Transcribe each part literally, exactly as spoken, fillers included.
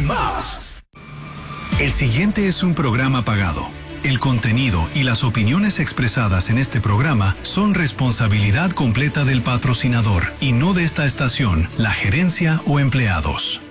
más. El siguiente es un programa pagado. El contenido y las opiniones expresadas en este programa son responsabilidad completa del patrocinador y no de esta estación, la gerencia o empleados.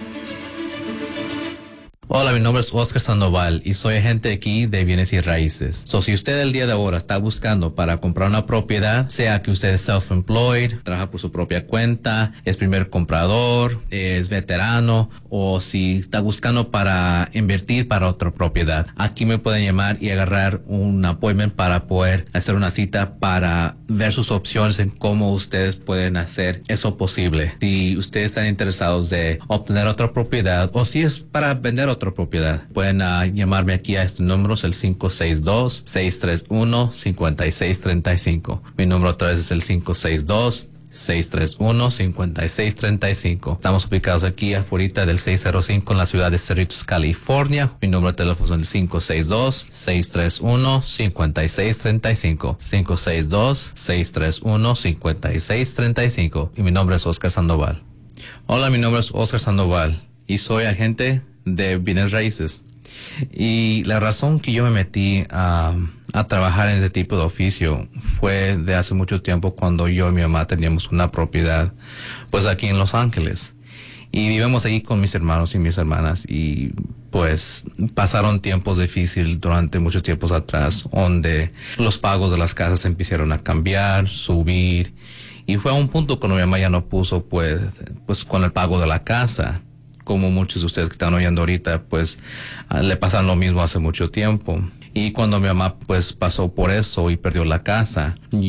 Hola, mi nombre es Oscar Sandoval y soy agente aquí de bienes y raíces. So, si usted el día de ahora está buscando para comprar una propiedad, sea que usted es self-employed, trabaja por su propia cuenta, es primer comprador, es veterano, o si está buscando para invertir para otra propiedad, aquí me pueden llamar y agarrar un appointment para poder hacer una cita para ver sus opciones en cómo ustedes pueden hacer eso posible. Si ustedes están interesados de obtener otra propiedad o si es para vender otra propiedad, pueden uh, llamarme aquí a estos números, el cinco seis dos, seis tres uno, cinco seis tres cinco. Mi número otra vez es el cinco seis dos, seis tres uno, cinco seis tres cinco. Estamos ubicados aquí afuera del seis cero cinco en la ciudad de Cerritos, California. Mi número de teléfono es el cinco seis dos, seis tres uno, cinco seis tres cinco. cinco seis dos, seis tres uno, cinco seis tres cinco. Y mi nombre es Oscar Sandoval. Hola, mi nombre es Oscar Sandoval y soy agente de bienes raíces. Y la razón que yo me metí a, a trabajar en este tipo de oficio fue de hace mucho tiempo, cuando yo y mi mamá teníamos una propiedad pues aquí en Los Ángeles y vivimos ahí con mis hermanos y mis hermanas, y pues pasaron tiempos difíciles durante muchos tiempos atrás, donde los pagos de las casas empezaron a cambiar, subir, y fue a un punto cuando mi mamá ya no puso pues, pues con el pago de la casa. Como muchos de ustedes que están oyendo ahorita, pues uh, le pasaron lo mismo hace mucho tiempo. Y cuando mi mamá pues pasó por eso y perdió la casa,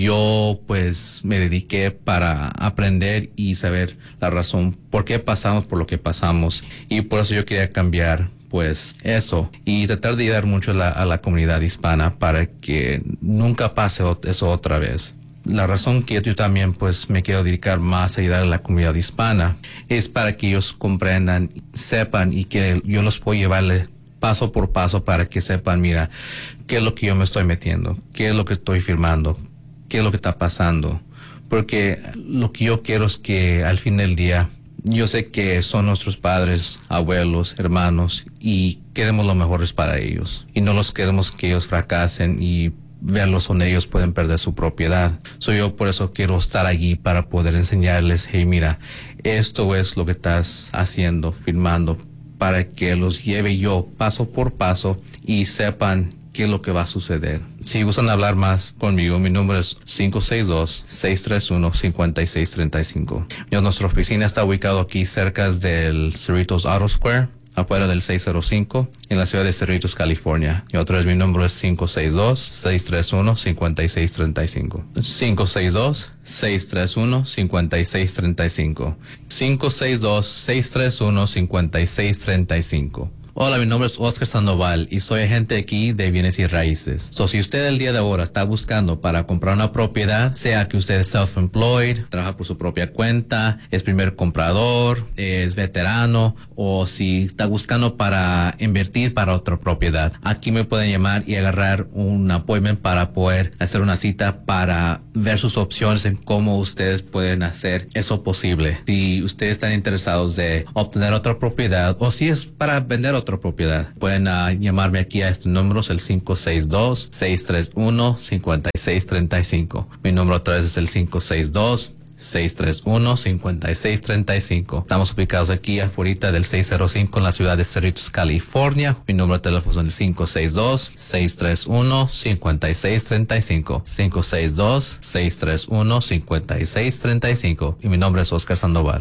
yo pues me dediqué para aprender y saber la razón por qué pasamos por lo que pasamos. Y por eso yo quería cambiar pues eso y tratar de ayudar mucho a la, a la comunidad hispana para que nunca pase eso otra vez. La razón que yo también pues me quiero dedicar más a ayudar a la comunidad hispana es para que ellos comprendan, sepan, y que yo los puedo llevarle paso por paso para que sepan, mira, qué es lo que yo me estoy metiendo, qué es lo que estoy firmando, qué es lo que está pasando. Porque lo que yo quiero es que al fin del día, yo sé que son nuestros padres, abuelos, hermanos, y queremos lo mejor para ellos. Y no los queremos que ellos fracasen y verlos donde ellos pueden perder su propiedad. Soy yo, por eso quiero estar allí para poder enseñarles, hey, mira, esto es lo que estás haciendo, firmando, para que los lleve yo paso por paso y sepan qué es lo que va a suceder. Si gustan hablar más conmigo, mi número es cinco seis dos, seis tres uno, cinco seis tres cinco. Yo, nuestra oficina está ubicado aquí cerca del Cerritos Auto Square, afuera del seis cero cinco, en la ciudad de Cerritos, California. Y otra vez mi número es cinco seis dos, seis tres uno, cinco seis tres cinco. cinco seis dos, seis tres uno, cinco seis tres cinco. cinco seis dos, seis tres uno, cinco seis tres cinco. Hola, mi nombre es Oscar Sandoval y soy agente aquí de bienes y raíces. So, si usted el día de ahora está buscando para comprar una propiedad, sea que usted es self-employed, trabaja por su propia cuenta, es primer comprador, es veterano, o si está buscando para invertir para otra propiedad, aquí me pueden llamar y agarrar un appointment para poder hacer una cita para ver sus opciones en cómo ustedes pueden hacer eso posible. Si ustedes están interesados de obtener otra propiedad o si es para vender otra otra propiedad, pueden uh, llamarme aquí a estos números, el cinco seis dos, seis tres uno, cinco seis tres cinco. Mi número otra vez es el cinco seis dos, seis tres uno, cinco seis tres cinco. Estamos ubicados aquí afuera del seis cero cinco en la ciudad de Cerritos, California. Mi número de teléfono es el cinco seis dos, seis tres uno, cinco seis tres cinco. cinco seis dos, seis tres uno, cinco seis tres cinco. Y mi nombre es Oscar Sandoval.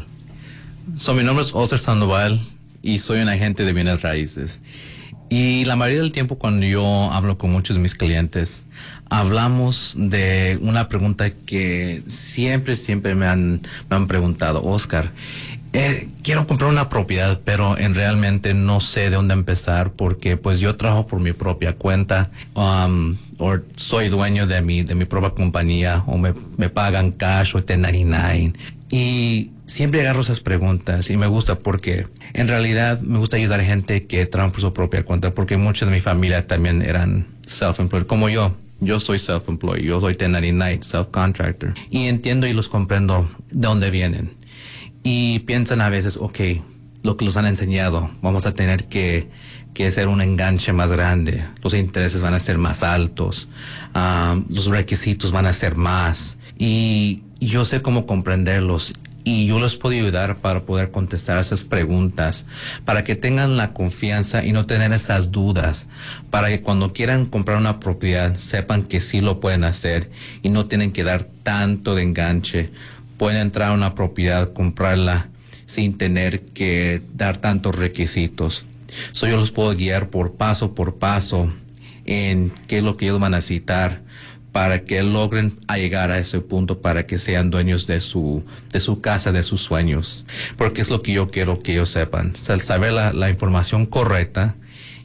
So, mi nombre es Oscar Sandoval y soy un agente de bienes raíces. Y la mayoría del tiempo cuando yo hablo con muchos de mis clientes, hablamos de una pregunta que siempre, siempre me han, me han preguntado. Oscar, eh, quiero comprar una propiedad, pero en realmente no sé de dónde empezar porque pues yo trabajo por mi propia cuenta, um, o soy dueño de mi, de mi propia compañía, o me, me pagan cash o diez noventa y nueve. Y siempre agarro esas preguntas y me gusta porque en realidad me gusta ayudar a gente que trabaja por su propia cuenta, porque muchos de mi familia también eran self-employed, como yo. Yo soy self-employed, yo soy diez noventa y nueve, self-contractor. Y entiendo y los comprendo de dónde vienen. Y piensan a veces, ok, lo que los han enseñado. Vamos a tener que, que hacer un enganche más grande. Los intereses van a ser más altos. Uh, los requisitos van a ser más. Y yo sé cómo comprenderlos. Y yo les puedo ayudar para poder contestar esas preguntas, para que tengan la confianza y no tener esas dudas, para que cuando quieran comprar una propiedad sepan que sí lo pueden hacer y no tienen que dar tanto de enganche. Pueden entrar a una propiedad, comprarla sin tener que dar tantos requisitos. So, yo los puedo guiar por paso por paso en qué es lo que ellos van a necesitar para que logren a llegar a ese punto, para que sean dueños de su, de su casa, de sus sueños. Porque es lo que yo quiero que ellos sepan, saber la, la información correcta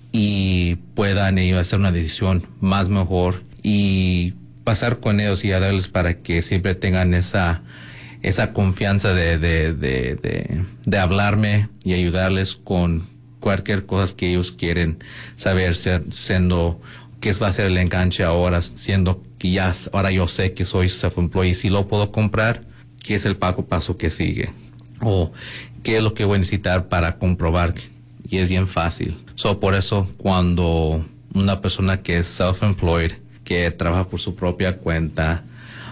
y puedan ellos hacer una decisión más mejor y pasar con ellos y ayudarles para que siempre tengan esa, esa confianza de, de, de, de, de hablarme y ayudarles con cualquier cosa que ellos quieren saber, siendo qué va a ser el enganche ahora, siendo que ya ahora yo sé que soy self-employed y si lo puedo comprar, qué es el pago paso que sigue o qué es lo que voy a necesitar para comprobar, y es bien fácil. So, por eso cuando una persona que es self-employed, que trabaja por su propia cuenta,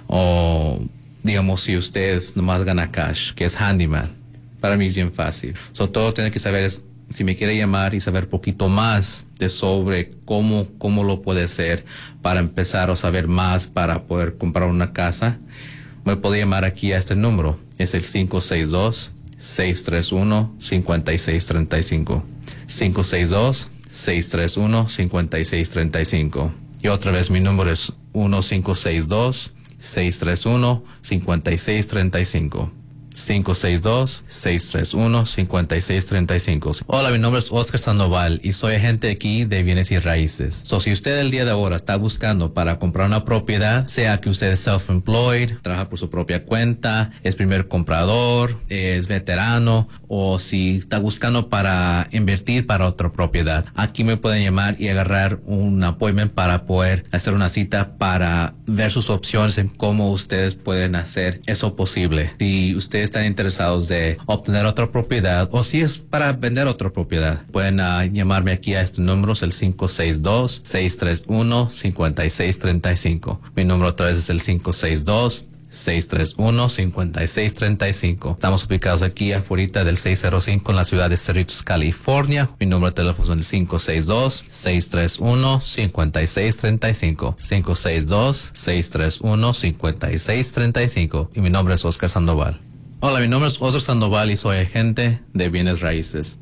o digamos si usted nomás gana cash, que es handyman, para mí es bien fácil. So, todo tiene que saber es, si me quiere llamar y saber poquito más de sobre cómo, cómo lo puede hacer para empezar a saber más para poder comprar una casa, me puede llamar aquí a este número. Es el cinco seis dos, seis tres uno, cinco seis tres cinco. cinco seis dos, seis tres uno, cinco seis tres cinco. Y otra vez mi número es uno cinco seis dos, seis tres uno, cinco seis tres cinco. cinco seis dos, seis tres uno, cinco seis tres cinco. Hola, mi nombre es Oscar Sandoval y soy agente aquí de bienes y raíces. So, si usted el día de ahora está buscando para comprar una propiedad, sea que usted es self-employed, trabaja por su propia cuenta, es primer comprador, es veterano, o si está buscando para invertir para otra propiedad, aquí me pueden llamar y agarrar un appointment para poder hacer una cita para ver sus opciones en cómo ustedes pueden hacer eso posible. Si ustedes están interesados de obtener otra propiedad o si es para vender otra propiedad, pueden uh, llamarme aquí a este número, es el cinco seis dos, seis tres uno, cinco seis tres cinco. Mi número otra vez es el cinco seis dos, seis tres uno, cinco seis tres cinco. Estamos ubicados aquí afuera del seis cero cinco en la ciudad de Cerritos, California. Mi número de teléfono es el cinco seis dos, seis tres uno, cinco seis tres cinco. cinco seis dos, seis tres uno, cinco seis tres cinco. Y mi nombre es Oscar Sandoval. Hola, mi nombre es Oscar Sandoval y soy agente de bienes raíces.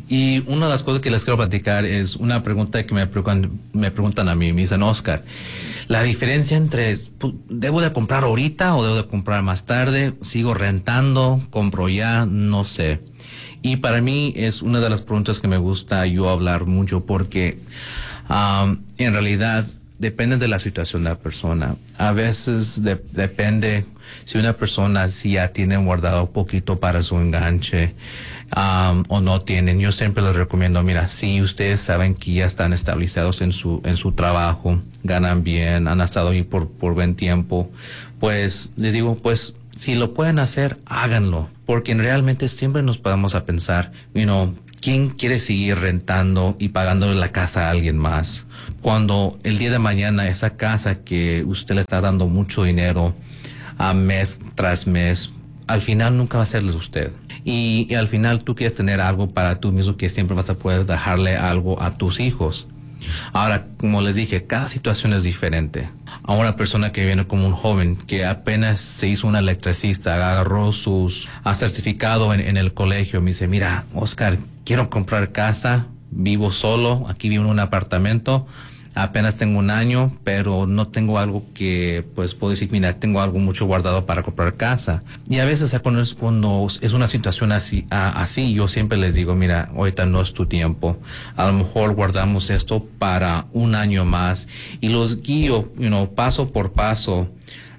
Y una de las cosas que les quiero platicar es una pregunta que me preguntan, me preguntan a mí. Me dicen, Oscar, la diferencia entre, ¿debo de comprar ahorita o debo de comprar más tarde? ¿Sigo rentando? ¿Compro ya? No sé. Y para mí es una de las preguntas que me gusta yo hablar mucho porque um, en realidad depende de la situación de la persona. A veces de, depende si una persona si ya tiene guardado un poquito para su enganche um, o no tienen. Yo siempre les recomiendo, mira, si ustedes saben que ya están establecidos en su en su trabajo, ganan bien, han estado ahí por, por buen tiempo, pues les digo, pues si lo pueden hacer, háganlo. Porque realmente siempre nos podemos a pensar, you know, ¿quién quiere seguir rentando y pagándole la casa a alguien más? Cuando el día de mañana esa casa que usted le está dando mucho dinero a mes tras mes, al final nunca va a serles usted. Y, y al final tú quieres tener algo para tú mismo que siempre vas a poder dejarle algo a tus hijos. Ahora, como les dije, cada situación es diferente. A una persona que viene como un joven que apenas se hizo un electricista, agarró sus a certificado en, en el colegio, me dice, mira, Oscar, quiero comprar casa, vivo solo, aquí vivo en un apartamento, apenas tengo un año, pero no tengo algo que, pues, puedo decir, mira, tengo algo mucho guardado para comprar casa. Y a veces cuando es, cuando es una situación así, a, así, yo siempre les digo, mira, ahorita no es tu tiempo. A lo mejor guardamos esto para un año más y los guío, you know, paso por paso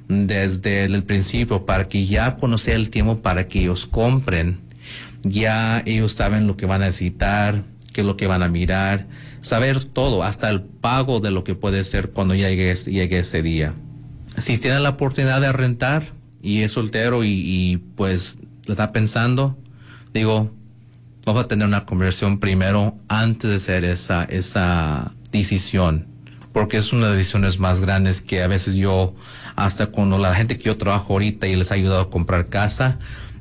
desde el principio para que ya cuando sea el tiempo para que ellos compren, ya ellos saben lo que van a necesitar, qué es lo que van a mirar, saber todo, hasta el pago de lo que puede ser cuando llegue, llegue ese día. Si tienen la oportunidad de rentar y es soltero y, y pues le está pensando, digo, vamos a tener una conversación primero antes de hacer esa, esa decisión, porque es una de las decisiones más grandes que a veces yo, hasta cuando la gente que yo trabajo ahorita y les ha ayudado a comprar casa,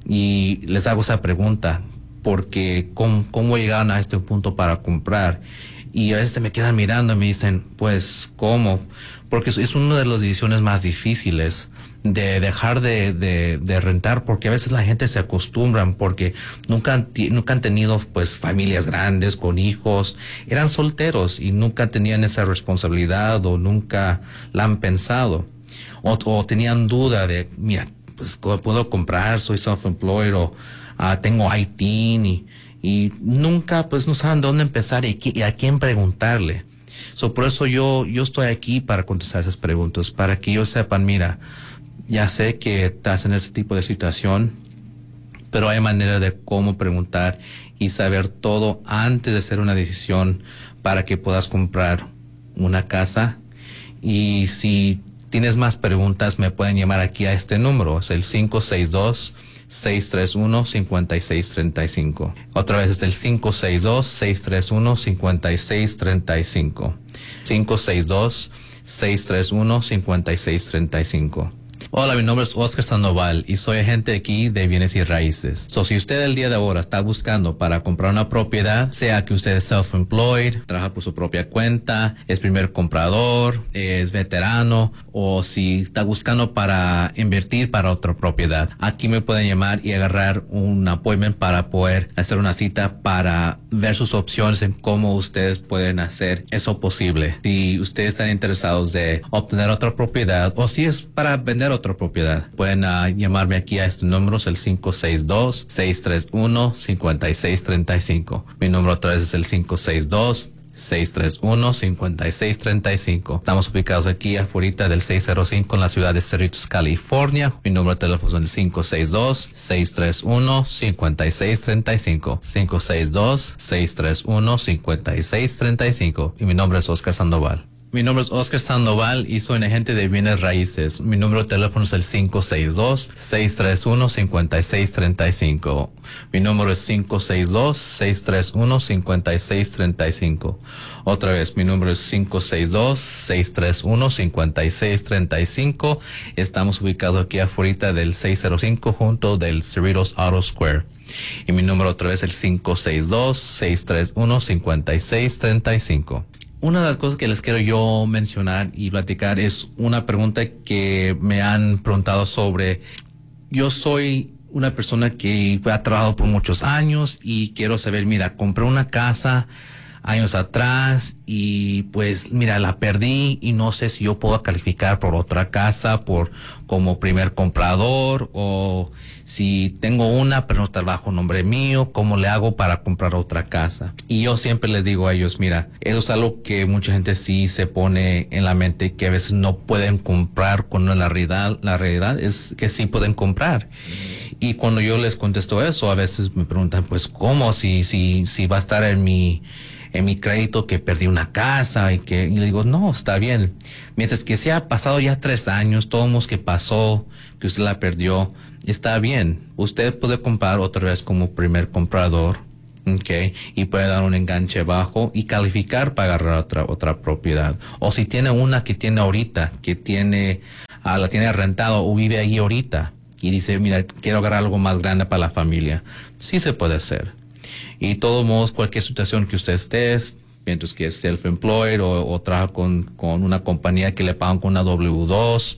y les hago esa pregunta, porque ¿cómo, cómo llegaron a este punto para comprar? Y a veces me quedan mirando y me dicen, pues, ¿cómo? Porque es una de las decisiones más difíciles de dejar de, de, de rentar, porque a veces la gente se acostumbran, porque nunca han, nunca han tenido pues familias grandes con hijos, eran solteros y nunca tenían esa responsabilidad o nunca la han pensado, o, o tenían duda de, mira, pues puedo comprar, soy self-employed o uh, tengo I T y, y nunca pues no saben de dónde empezar y, y a quién preguntarle. So, por eso yo, yo estoy aquí para contestar esas preguntas, para que ellos sepan, mira, ya sé que estás en ese tipo de situación, pero hay manera de cómo preguntar y saber todo antes de hacer una decisión para que puedas comprar una casa. Y si tienes más preguntas, me pueden llamar aquí a este número, es el cinco seis dos, seis tres uno, cinco seis tres cinco. Otra vez es el cinco seis dos, seis tres uno, cinco seis tres cinco. cinco seis dos, seis tres uno, cinco seis tres cinco. Hola, mi nombre es Oscar Sandoval y soy agente aquí de bienes y raíces. So, si usted el día de ahora está buscando para comprar una propiedad, sea que usted es self-employed, trabaja por su propia cuenta, es primer comprador, es veterano, o si está buscando para invertir para otra propiedad, aquí me pueden llamar y agarrar un appointment para poder hacer una cita para ver sus opciones en cómo ustedes pueden hacer eso posible. Si ustedes están interesados de obtener otra propiedad o si es para vender otra propiedad, pueden uh, llamarme aquí a estos números, el cinco seis dos, seis tres uno, cinco seis tres cinco. Mi número otra vez es el cinco seis dos, seis tres uno, cinco seis tres cinco. Estamos ubicados aquí afuera del seis cero cinco en la ciudad de Cerritos, California. Mi número de teléfono es el cinco seis dos, seis tres uno, cinco seis tres cinco. cinco seis dos, seis tres uno, cinco seis tres cinco. Y mi nombre es Oscar Sandoval. Mi nombre es Oscar Sandoval y soy un agente de bienes raíces. Mi número de teléfono es el cinco seis dos, seis tres uno, cinco seis tres cinco. Mi número es cinco seis dos, seis tres uno, cinco seis tres cinco. Otra vez, mi número es cinco seis dos, seis tres uno, cinco seis tres cinco. Estamos ubicados aquí afuera del seis cero cinco junto del Cerritos Auto Square. Y mi número otra vez es el cinco seis dos, seis tres uno, cinco seis tres cinco. Una de las cosas que les quiero yo mencionar y platicar es una pregunta que me han preguntado sobre. Yo soy una persona que ha trabajado por muchos años y quiero saber, mira, compré una casa años atrás y pues mira, la perdí y no sé si yo puedo calificar por otra casa por como primer comprador, o si tengo una pero no está bajo nombre mío, ¿cómo le hago para comprar otra casa? Y yo siempre les digo a ellos, mira, eso es algo que mucha gente sí se pone en la mente, que a veces no pueden comprar, cuando la realidad, la realidad es que sí pueden comprar. Y cuando yo les contesto eso, a veces me preguntan, pues, ¿cómo? Si, si, si va a estar en mi, en mi crédito que perdí una casa y que, y le digo, no, está bien. Mientras que se ha pasado ya tres años, todos que pasó, que usted la perdió, está bien. Usted puede comprar otra vez como primer comprador, okay, y puede dar un enganche bajo y calificar para agarrar otra, otra propiedad. O si tiene una que tiene ahorita, que tiene, uh, la tiene rentado o vive ahí ahorita, y dice, mira, quiero agarrar algo más grande para la familia, sí se puede hacer. Y de todos modos, cualquier situación que usted esté, mientras que es self-employed o, o trabaja con, con una compañía que le pagan con una W dos,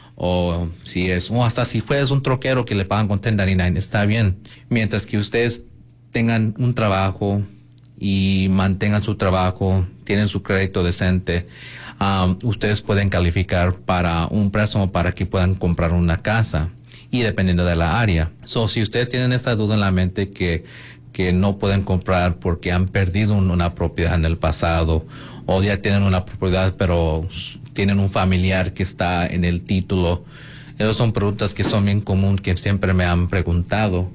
o si es, o hasta si fueres un troquero que le pagan con diez noventa y nueve, está bien. Mientras que ustedes tengan un trabajo y mantengan su trabajo, tienen su crédito decente, um, ustedes pueden calificar para un préstamo para que puedan comprar una casa. Y dependiendo de la área. So, si ustedes tienen esta duda en la mente que, que no pueden comprar porque han perdido un, una propiedad en el pasado, o ya tienen una propiedad pero tienen un familiar que está en el título, esas son preguntas que son bien comunes, que siempre me han preguntado,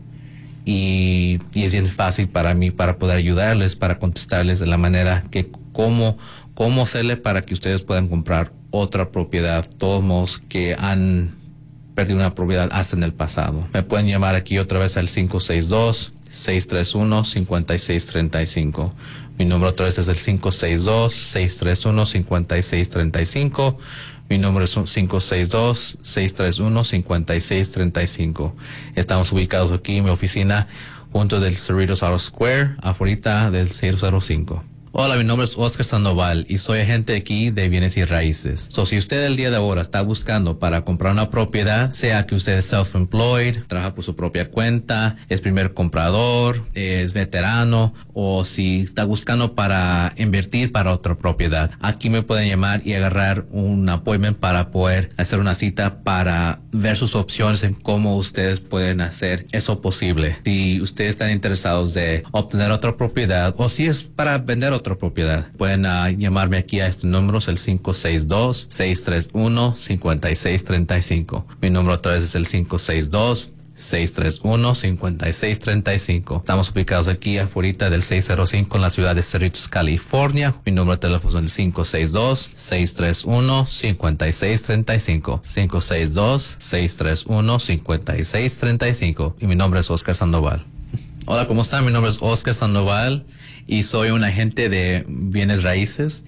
y, y es bien fácil para mí para poder ayudarles, para contestarles de la manera que cómo, cómo hacerle para que ustedes puedan comprar otra propiedad, todos modos que han perdido una propiedad hasta en el pasado. Me pueden llamar aquí otra vez al cinco seis dos, seis tres uno, cinco seis tres cinco. Mi número otra vez es el cinco seis dos, seis tres uno, cinco seis tres cinco. Mi número es cinco seis dos, seis tres uno, cinco seis tres cinco. Estamos ubicados aquí en mi oficina junto del Cerritos Auto Square, afuera del seis cero cinco. Hola, mi nombre es Oscar Sandoval y soy agente aquí de bienes y raíces. So, si usted el día de ahora está buscando para comprar una propiedad, sea que usted es self-employed, trabaja por su propia cuenta, es primer comprador, es veterano, o si está buscando para invertir para otra propiedad, aquí me pueden llamar y agarrar un appointment para poder hacer una cita para ver sus opciones en cómo ustedes pueden hacer eso posible. Si ustedes están interesados de obtener otra propiedad o si es para vender otra propiedad, pueden uh, llamarme aquí a estos números, el cinco seis dos, seis tres uno, cinco seis tres cinco. Mi número otra vez es el cinco seis dos, seis tres uno, cinco seis tres cinco. Estamos ubicados aquí afuera del seis cero cinco en la ciudad de Cerritos, California. Mi número de teléfono es el cinco seis dos, seis tres uno, cinco seis tres cinco. cinco seis dos, seis tres uno, cinco seis tres cinco. Y mi nombre es Oscar Sandoval. Hola, ¿cómo están? Mi nombre es Oscar Sandoval y soy un agente de bienes raíces.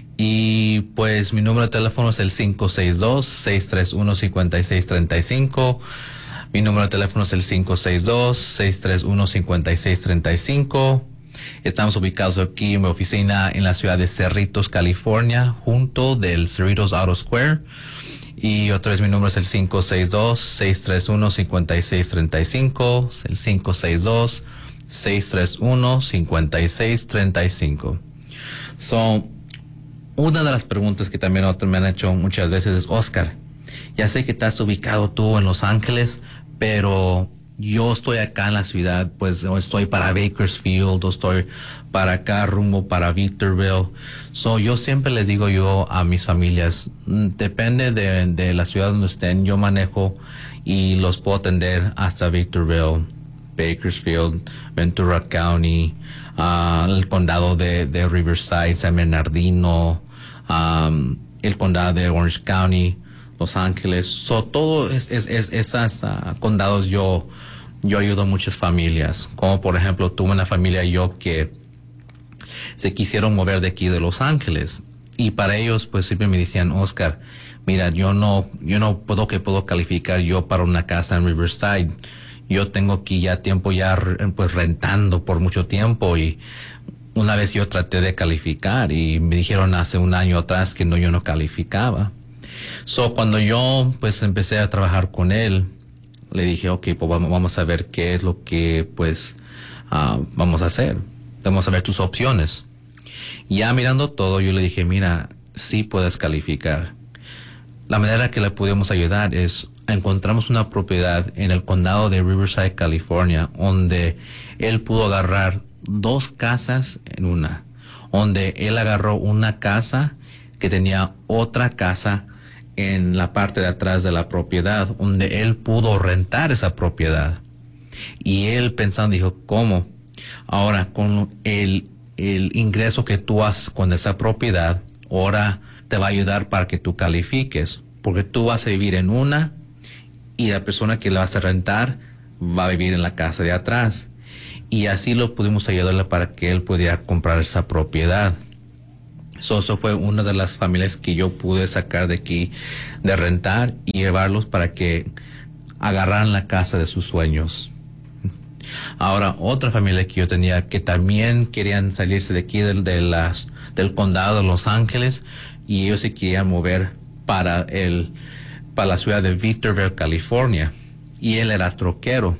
Y pues mi número de teléfono es el cinco seis dos, seis tres uno, cinco seis tres cinco. Mi número de teléfono es el cinco seis dos, seis tres uno, cinco seis tres cinco. Estamos ubicados aquí en mi oficina en la ciudad de Cerritos, California, junto del Cerritos Auto Square. Y otra vez mi número es el cinco seis dos, seis tres uno, cinco seis tres cinco, el cinco seis dos, seis tres uno, cinco seis tres cinco. So, una de las preguntas que también otros me han hecho muchas veces es, Oscar, ya sé que estás ubicado tú en Los Ángeles, pero yo estoy acá en la ciudad, pues estoy para Bakersfield, o estoy para acá rumbo para Victorville. So, yo siempre les digo yo a mis familias, depende de, de la ciudad donde estén, yo manejo y los puedo atender hasta Victorville, Bakersfield, Ventura County, uh, el condado de, de Riverside, San Bernardino, um, el condado de Orange County, Los Ángeles. So, todo es, es, es esas uh, condados yo yo ayudo a muchas familias, como por ejemplo tuve una familia yo que se quisieron mover de aquí de Los Ángeles y para ellos pues siempre me decían, Oscar, mira, yo no yo no puedo que puedo calificar yo para una casa en Riverside. Yo tengo aquí ya tiempo ya pues rentando por mucho tiempo y una vez yo traté de calificar y me dijeron hace un año atrás que no, yo no calificaba. So, cuando yo pues empecé a trabajar con él, le dije, ok, pues vamos, vamos a ver qué es lo que pues uh, vamos a hacer. Vamos a ver tus opciones. Ya mirando todo, yo le dije, mira, sí puedes calificar. La manera que le podemos ayudar es, encontramos una propiedad en el condado de Riverside, California, donde él pudo agarrar dos casas en una. Donde él agarró una casa que tenía otra casa en la parte de atrás de la propiedad, donde él pudo rentar esa propiedad. Y él pensando, dijo, ¿cómo? Ahora, con el, el ingreso que tú haces con esa propiedad, ahora te va a ayudar para que tú califiques, porque tú vas a vivir en una y la persona que la vas a rentar va a vivir en la casa de atrás. Y así lo pudimos ayudarle para que él pudiera comprar esa propiedad. So, eso fue una de las familias que yo pude sacar de aquí de rentar y llevarlos para que agarraran la casa de sus sueños. Ahora, otra familia que yo tenía que también querían salirse de aquí de, de las, del condado de Los Ángeles y ellos se querían mover para, el, para la ciudad de Victorville, California. Y él era troquero.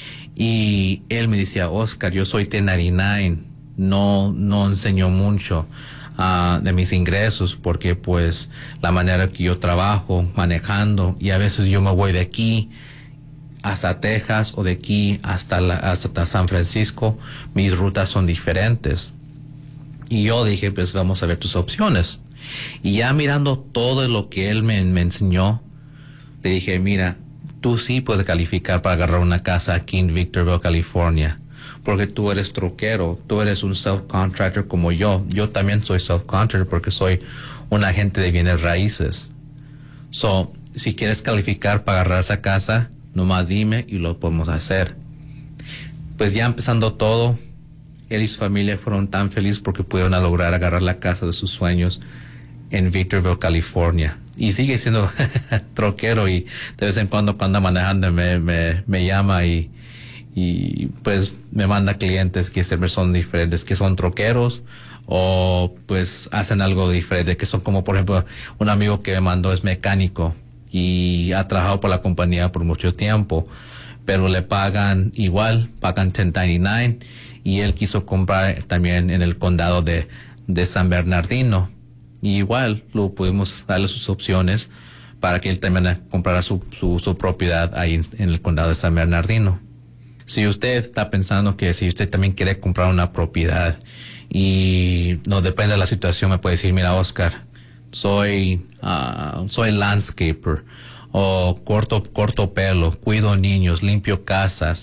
Y él me decía, Oscar, yo soy diez noventa y nueve, no, no enseño mucho. Uh, de mis ingresos porque pues la manera que yo trabajo manejando y a veces yo me voy de aquí hasta Texas o de aquí hasta, la, hasta San Francisco, mis rutas son diferentes y yo dije pues vamos a ver tus opciones y ya mirando todo lo que él me, me enseñó le dije mira, tú sí puedes calificar para agarrar una casa aquí en Victorville, California, porque tú eres troquero, tú eres un self-contractor como yo. Yo también soy self-contractor porque soy un agente de bienes raíces. So, si quieres calificar para agarrar esa casa, nomás dime y lo podemos hacer. pues ya empezando todo, él y su familia fueron tan felices porque pudieron lograr agarrar la casa de sus sueños en Victorville, California. Y sigue siendo troquero y de vez en cuando cuando anda manejando me, me, me llama y, y pues me manda clientes que siempre son diferentes, que son troqueros o pues hacen algo diferente, que son como por ejemplo un amigo que me mandó es mecánico y ha trabajado por la compañía por mucho tiempo, pero le pagan igual, pagan ten ninety-nine y él quiso comprar también en el condado de, de San Bernardino. Y igual lo pudimos darle sus opciones para que él también comprara su, su, su propiedad ahí en, en el condado de San Bernardino. Si usted está pensando que si usted también quiere comprar una propiedad y no depende de la situación, me puede decir, mira Oscar, soy, uh, soy landscaper o corto, corto pelo, cuido niños, limpio casas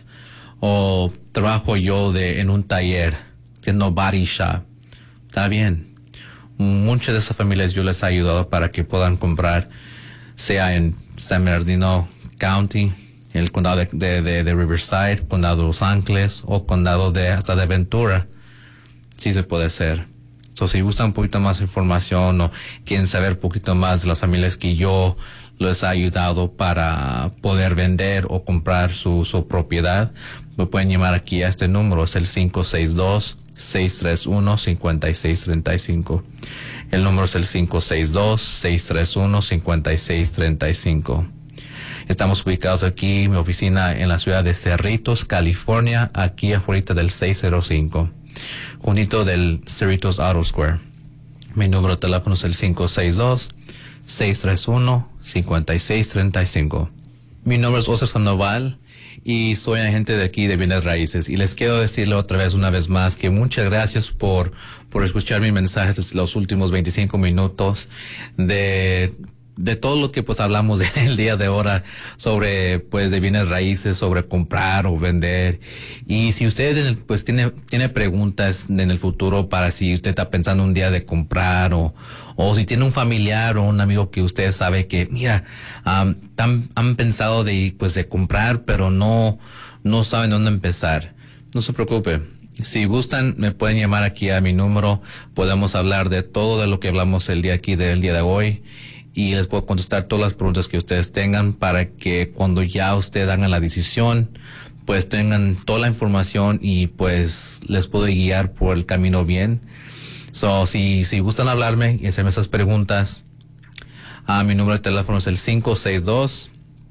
o trabajo yo de, en un taller, haciendo body shop. Está bien. Muchas de esas familias yo les he ayudado para que puedan comprar, sea en San Bernardino County, en el condado de, de, de, de Riverside, condado de Los Ángeles o condado de hasta de Ventura. Sí se puede hacer. So, si gustan un poquito más de información o quieren saber un poquito más de las familias que yo les he ayudado para poder vender o comprar su, su propiedad, me pueden llamar aquí a este número, es el cinco seis dos, seis tres uno, cinco seis tres cinco. El número es el cinco seis dos, seis tres uno, cinco seis tres cinco. Estamos ubicados aquí, en mi oficina en la ciudad de Cerritos, California, aquí afuera del seis cero cinco, junto del Cerritos Auto Square. Mi número de teléfono es el cinco seis dos, seis tres uno, cinco seis tres cinco. Mi nombre es Oscar Sandoval y soy agente de aquí de bienes raíces. Y les quiero decirle otra vez, una vez más, que muchas gracias por, por escuchar mi mensaje desde los últimos veinticinco minutos de, de todo lo que pues hablamos el día de ahora sobre pues de bienes raíces, sobre comprar o vender. Y si usted pues tiene, tiene preguntas en el futuro para si usted está pensando un día de comprar o O si tiene un familiar o un amigo que usted sabe que, mira, um, tan, han pensado de, pues, de comprar, pero no, no saben dónde empezar. No se preocupe. Si gustan, me pueden llamar aquí a mi número. Podemos hablar de todo de lo que hablamos el día aquí del día de hoy. Y les puedo contestar todas las preguntas que ustedes tengan para que cuando ya ustedes hagan la decisión, pues tengan toda la información y pues les puedo guiar por el camino bien. So, si, si gustan hablarme y hacerme esas preguntas, uh, mi número de teléfono es el cinco seis dos,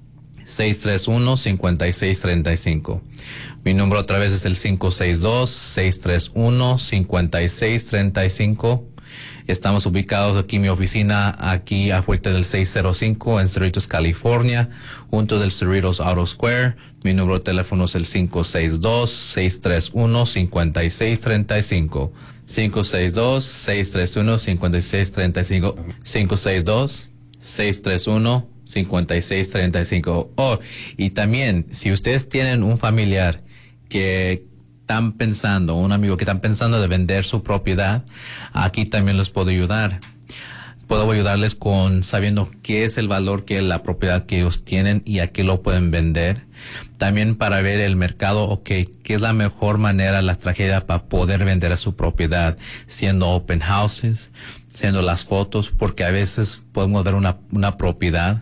seis tres uno, cinco seis tres cinco. Mi número otra vez es el cinco seis dos, seis tres uno, cinco seis tres cinco. Estamos ubicados aquí en mi oficina, aquí afuera del seis cero cinco en Cerritos, California, junto del Cerritos Auto Square. Mi número de teléfono es el cinco seis dos, seis tres uno, cinco seis tres cinco. cinco seis dos, seis tres uno, cinco seis tres cinco. cinco seis dos, seis tres uno, cinco seis tres cinco. Oh, y también, si ustedes tienen un familiar que están pensando, un amigo que están pensando de vender su propiedad, aquí también les puedo ayudar. Puedo ayudarles con sabiendo qué es el valor que la propiedad que ellos tienen y a qué lo pueden vender. También para ver el mercado, ok, qué es la mejor manera, la estrategia para poder vender a su propiedad, siendo open houses, siendo las fotos, porque a veces podemos ver una, una propiedad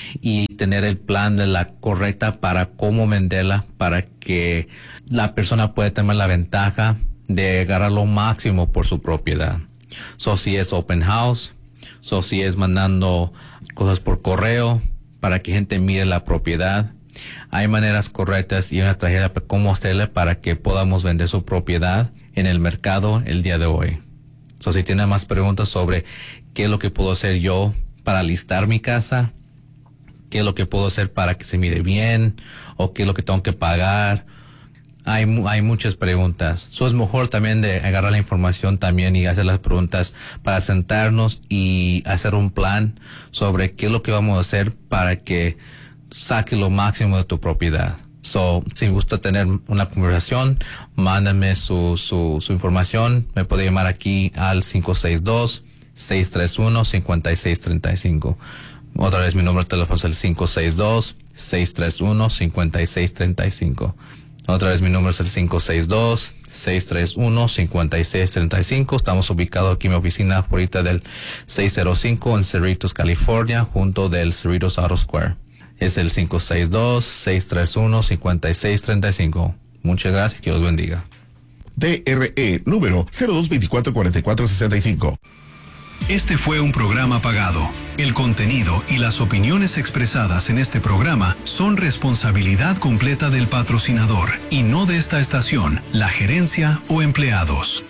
y tener el plan de la correcta para cómo venderla, para que la persona pueda tener la ventaja de agarrar lo máximo por su propiedad. So, si es open house, so, si es mandando cosas por correo para que gente mire la propiedad, hay maneras correctas y una estrategia de cómo hacerle para que podamos vender su propiedad en el mercado el día de hoy. So, si tienen más preguntas sobre qué es lo que puedo hacer yo para listar mi casa, qué es lo que puedo hacer para que se mire bien, o qué es lo que tengo que pagar, hay, hay muchas preguntas. So, es mejor también de agarrar la información también y hacer las preguntas para sentarnos y hacer un plan sobre qué es lo que vamos a hacer para que saque lo máximo de tu propiedad. So, si gusta tener una conversación, mándame su, su, su información. Me puede llamar aquí al cinco seis dos, seis tres uno, cinco seis tres cinco. Otra vez mi número de teléfono es el cinco seis dos, seis tres uno, cinco seis tres cinco. Otra vez mi número es el cinco seis dos, seis tres uno, cinco seis tres cinco. Estamos ubicados aquí en mi oficina ahorita del seis cero cinco en Cerritos, California, junto del Cerritos Auto Square. Es el cinco seis dos, seis tres uno, cinco seis tres cinco. Muchas gracias, que Dios bendiga. D R E número cero dos veinticuatro cuarenta y cuatro sesenta y cinco. Este fue un programa pagado. El contenido y las opiniones expresadas en este programa son responsabilidad completa del patrocinador y no de esta estación, la gerencia o empleados.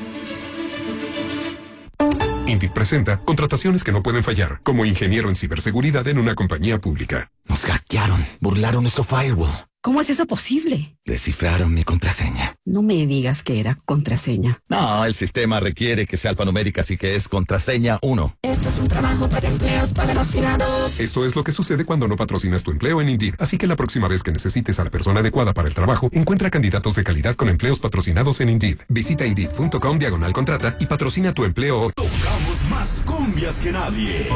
Indeed presenta contrataciones que no pueden fallar, como ingeniero en ciberseguridad en una compañía pública. Nos hackearon, burlaron nuestro firewall. ¿Cómo es eso posible? Descifraron mi contraseña. No me digas que era contraseña. No, el sistema requiere que sea alfanumérica, así que es contraseña uno. Esto es un trabajo para empleos patrocinados. Esto es lo que sucede cuando no patrocinas tu empleo en Indeed. Así que la próxima vez que necesites a la persona adecuada para el trabajo, encuentra candidatos de calidad con empleos patrocinados en Indeed. Visita Indeed punto com diagonal contrata y patrocina tu empleo hoy. Tocamos más cumbias que nadie.